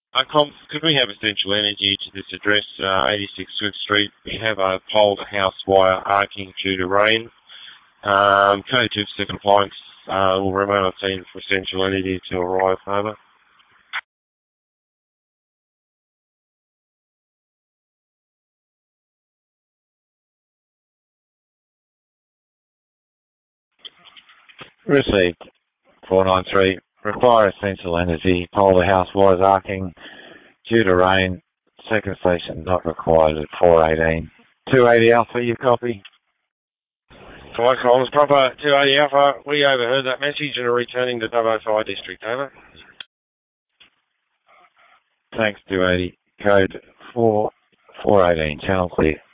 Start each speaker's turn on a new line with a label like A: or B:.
A: Could we have Essential Energy to this address, 86 Swift Street? We have a pole to house wire arcing due to rain. Code 2 for compliance. Will remain on scene for Essential Energy to arrive. Over.
B: Received. 493. Require Essential Energy. Pole to house wires arcing due to rain. Second station not required at 418. 280 Alpha, you copy?
A: Flight Collins proper 280 Alpha. We overheard that message and are returning to Dubbo Fire District. Over.
B: Thanks, 280. Code 418. Channel clear.